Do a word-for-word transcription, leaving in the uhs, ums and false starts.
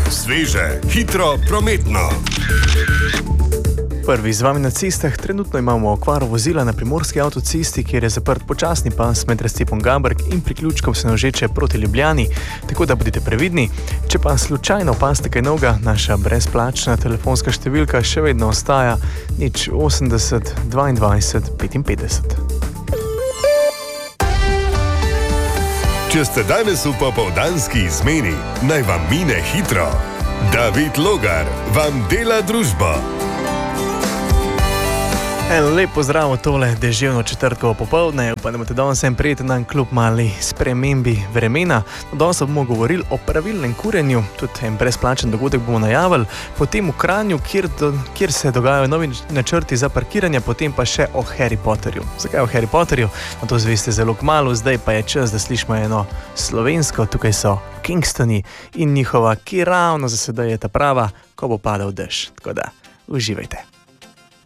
Sveže, hitro, prometno. Prvi z vami na cestah. Trenutno imamo okvaro vozila na primorski avtocesti, kjer je zaprt počasni pas med razcepom Gabrk in priključkom Senožeče proti Ljubljani, tako da bodite previdni. Če pa slučajno opazite kaj novega, naša brezplačna telefonska številka še vedno ostaja nič osemdeset dvaindvajset petinpetdeset. Če ste danes v popoldanski izmeni, naj vam mine hitro. David Logar vam dela družbo. En lep pozdrav tole deževno četrtkovo popoldne, pa da boste danes en prijeten dan kljub mali spremembi vremena. Danes bomo govorili o pravilnem kurjenju, tudi en brezplačen dogodek bomo najavili, potem v Kranju, kjer, do, kjer se dogajajo novi načrti za parkiranje, potem pa še o Harry Potterju. Zakaj o Harry Potterju? Na to zveste zelo kmalu, zdaj pa je čas, da slišimo eno slovensko, tukaj so Kingstoni in njihova, ki ravno za sedaj je ta prava, ko bo padal dež. Tako da, uživajte.